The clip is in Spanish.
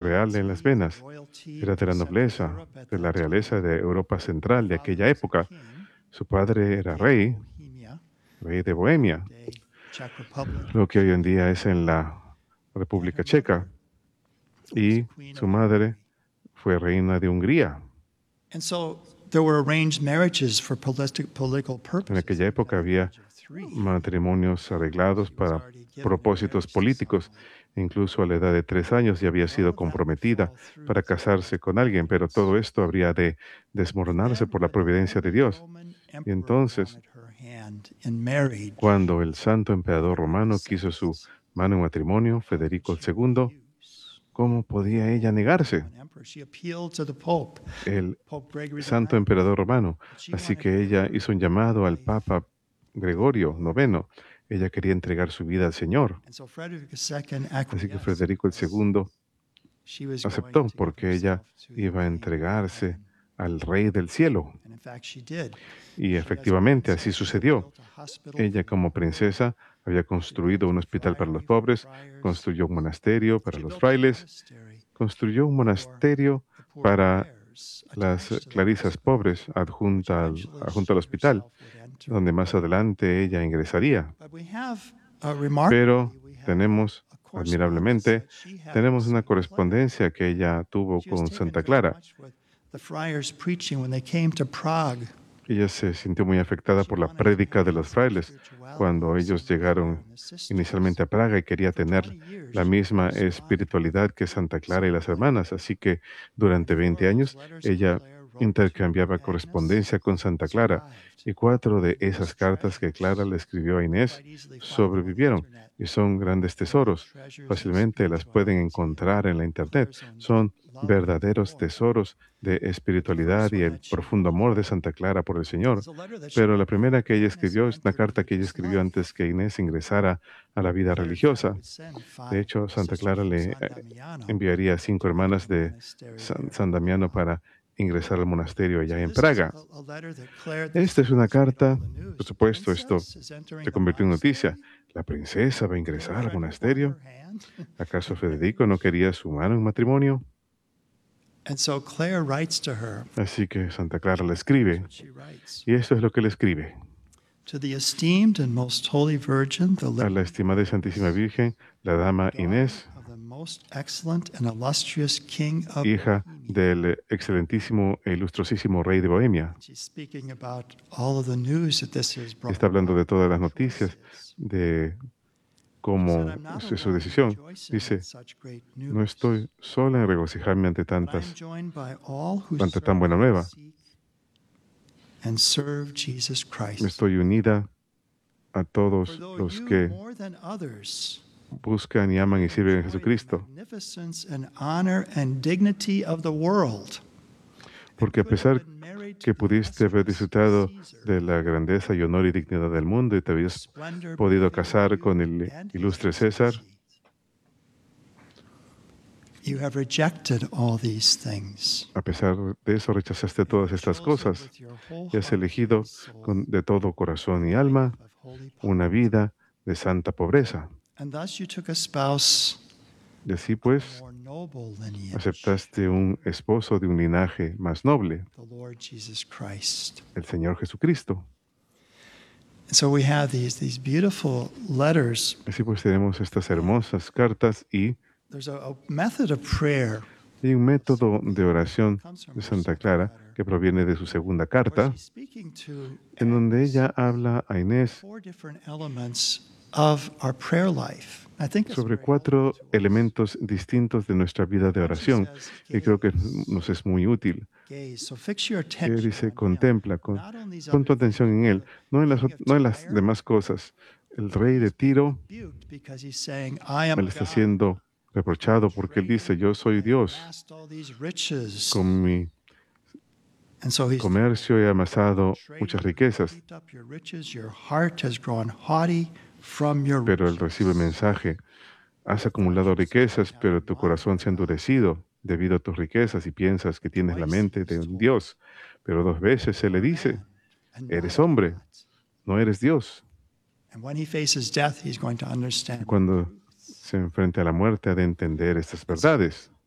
real en las venas. Era de la nobleza, de la realeza de Europa Central de aquella época. Su padre era rey, rey de Bohemia, lo que hoy en día es en la República Checa, y su madre fue reina de Hungría. En aquella época había matrimonios arreglados para propósitos políticos. Incluso a la edad de 3 años ya había sido comprometida para casarse con alguien, pero todo esto habría de desmoronarse por la providencia de Dios. Y entonces, cuando el santo emperador romano quiso su mano en matrimonio, Federico II, ¿cómo podía ella negarse? El santo emperador romano. Así que ella hizo un llamado al Papa Gregorio IX. Ella quería entregar su vida al Señor. Así que Federico II aceptó porque ella iba a entregarse al Rey del Cielo. Y efectivamente así sucedió. Ella, como princesa, había construido un hospital para los pobres, construyó un monasterio para los frailes, construyó un monasterio para las clarisas pobres adjunto al hospital, donde más adelante ella ingresaría. Pero admirablemente, tenemos una correspondencia que ella tuvo con Santa Clara. Ella se sintió muy afectada por la prédica de los frailes cuando ellos llegaron inicialmente a Praga y quería tener la misma espiritualidad que Santa Clara y las hermanas. Así que durante 20 años ella intercambiaba correspondencia con Santa Clara, y 4 de esas cartas que Clara le escribió a Inés sobrevivieron y son grandes tesoros. Fácilmente las pueden encontrar en la internet. Son verdaderos tesoros de espiritualidad y el profundo amor de Santa Clara por el Señor. Pero la primera que ella escribió es una carta que ella escribió antes que Inés ingresara a la vida religiosa. De hecho, Santa Clara le enviaría a 5 hermanas de San Damiano para ingresar al monasterio allá en Praga. Esta es una carta, por supuesto, esto se convirtió en noticia. ¿La princesa va a ingresar al monasterio? ¿Acaso Federico no quería su mano en matrimonio? Así que Santa Clara le escribe, y esto es lo que le escribe. A la estimada y Santísima Virgen, la Dama Inés, hija del excelentísimo e ilustrosísimo rey de Bohemia. Está hablando de todas las noticias, de cómo es su decisión. Dice, no estoy sola en regocijarme ante tan buena nueva. Estoy unida a todos los que buscan y aman y sirven a Jesucristo. Porque a pesar que pudiste haber disfrutado de la grandeza y honor y dignidad del mundo y te habías podido casar con el ilustre César, a pesar de eso rechazaste todas estas cosas y has elegido de todo corazón y alma una vida de santa pobreza. Y así pues, aceptaste un esposo de un linaje más noble, el Señor Jesucristo. Así pues tenemos estas hermosas cartas y hay un método de oración de Santa Clara que proviene de su segunda carta, en donde ella habla a Inés sobre 4 elementos distintos de nuestra vida de oración, y creo que nos es muy útil. Que dice, contempla, pon tu atención en Él, no en las demás cosas. El rey de Tiro, él está siendo reprochado porque él dice, yo soy Dios, con mi comercio he amasado muchas riquezas. Pero él recibe el mensaje, has acumulado riquezas, pero tu corazón se ha endurecido debido a tus riquezas y piensas que tienes la mente de un Dios. Pero 2 veces se le dice, eres hombre, no eres Dios. Y cuando se enfrente a la muerte ha de entender estas verdades.